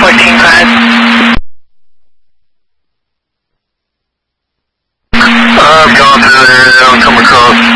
14.5. I've gone through there, they don't come across